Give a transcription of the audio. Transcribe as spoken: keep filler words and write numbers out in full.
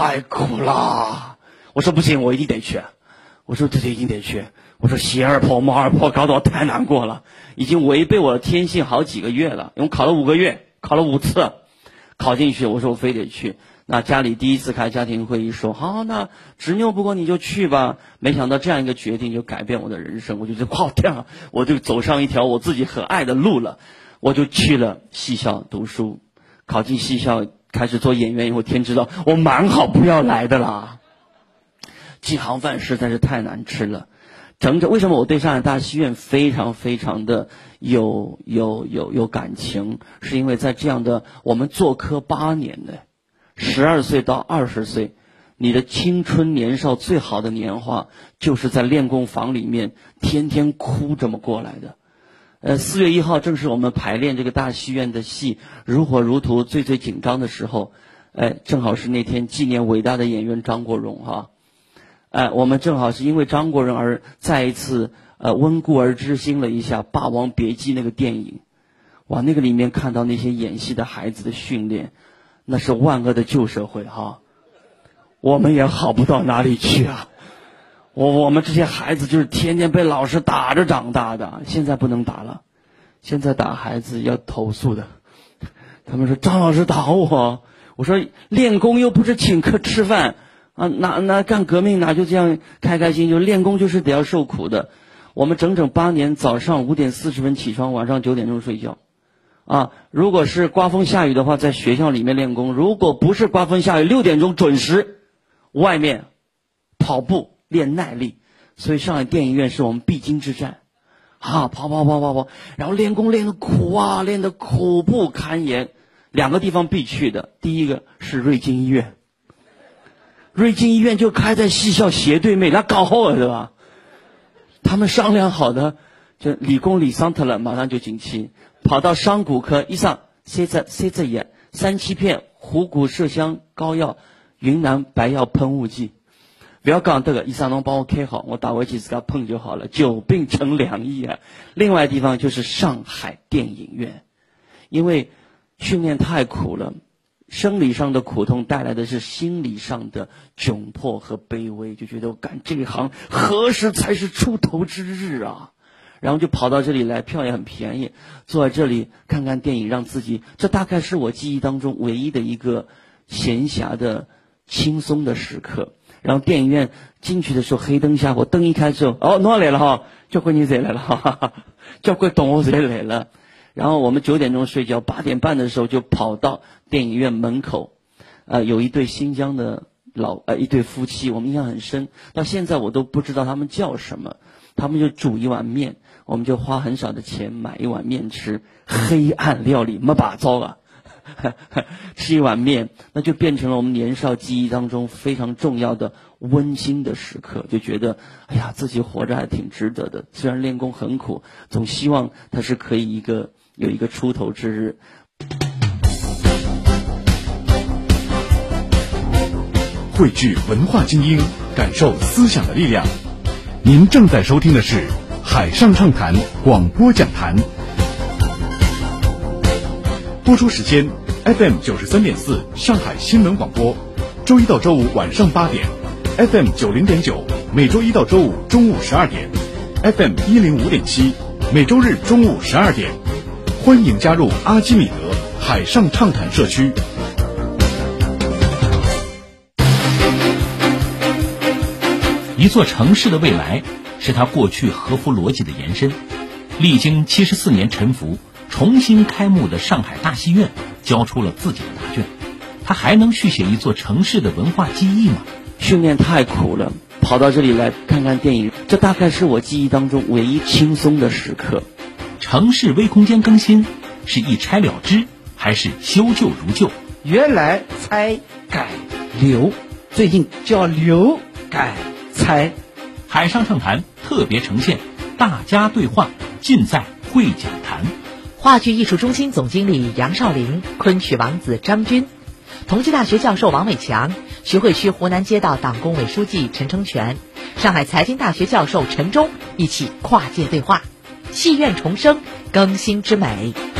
太苦了。我说不行，我一定得去。我说这就一定得去。我说鞋儿破猫儿破，搞得我太难过了，已经违背我的天性好几个月了。因为考了五个月，考了五次，考进去。我说我非得去。那家里第一次开家庭会议说，好，那执拗不过你就去吧。没想到这样一个决定就改变我的人生，我就觉得哇天啊，我就走上一条我自己很爱的路了。我就去了戏校读书，考进戏校开始做演员以后，天知道我蛮好不要来的啦。这行饭实在是太难吃了。整整为什么我对上海大戏院非常非常的有有有有感情，是因为在这样的我们做科八年的十二岁到二十岁，你的青春年少最好的年华就是在练功房里面天天哭这么过来的。呃，四月一号正是我们排练这个大戏院的戏如火如荼最最紧张的时候，哎，正好是那天纪念伟大的演员张国荣哈。哎，我们正好是因为张国荣而再一次呃温故而知新了一下《霸王别姬》那个电影。哇，那个里面看到那些演戏的孩子的训练，那是万恶的旧社会哈。我们也好不到哪里去啊。我我们这些孩子就是天天被老师打着长大的，现在不能打了，现在打孩子要投诉的。他们说张老师打我，我说练功又不是请客吃饭。啊，哪哪干革命哪就这样开开心，就练功就是得要受苦的。我们整整八年，早上五点四十分起床，晚上九点钟睡觉。啊，如果是刮风下雨的话，在学校里面练功；如果不是刮风下雨，六点钟准时外面跑步练耐力。所以上海电影院是我们必经之战。啊，跑跑跑跑跑，然后练功练得苦啊，练得苦不堪言。两个地方必去的，第一个是瑞金医院。瑞金医院就开在戏校斜对面，那搞好了对吧？他们商量好的，就理工理桑特了，马上就进去，跑到商骨科，医生塞着塞着药，三七片虎骨麝香膏药，云南白药喷雾剂。不要讲这个，医生能帮我开好，我打回去自个碰就好了，久病成良医啊。另外地方就是上海电影院，因为训练太苦了。生理上的苦痛带来的是心理上的窘迫和卑微，就觉得我干这一行何时才是出头之日啊？然后就跑到这里来，票也很便宜，坐在这里看看电影，让自己，这大概是我记忆当中唯一的一个闲暇的轻松的时刻。然后电影院进去的时候，黑灯瞎火，灯一开之后，哦，侬来了哈，交关你谁来了哈，交关同学谁来了。然后我们九点钟睡觉，八点半的时候就跑到电影院门口，呃，有一对新疆的老呃一对夫妻，我们印象很深，到现在我都不知道他们叫什么。他们就煮一碗面，我们就花很少的钱买一碗面吃，黑暗料理没把糟啊，吃一碗面，那就变成了我们年少记忆当中非常重要的温馨的时刻，就觉得哎呀，自己活着还挺值得的。虽然练功很苦，总希望它是可以一个有一个出头之日。 汇聚文化精英，感受思想的力量。您正在收听的是海上畅谈广播讲坛，播出时间 F M 九十三点四上海新闻广播，周一到周五晚上八点 ，F M 九零点九每周一到周五中午十二点 ，F M 一零五点七每周日中午十二点。欢迎加入阿基米德海上畅谈社区。 一座城市的未来是它过去合乎逻辑的延伸。历经七十四年沉浮，重新开幕的上海大戏院交出了自己的答卷。它还能续写一座城市的文化记忆吗？ 训练太苦了，跑到这里来看看电影，这大概是我记忆当中唯一轻松的时刻。 城市微空间更新是一拆了之，还是修旧如旧？ 原来拆改留，最近叫留改拆。 海上畅谈特别呈现，大家对话，尽在会讲坛。 话剧艺术中心总经理杨少林，昆曲王子张军，同济大学教授王伟强，徐汇区湖南街道党工委书记陈成全，上海财经大学教授陈忠一起跨界对话，戏院重生，更新之美。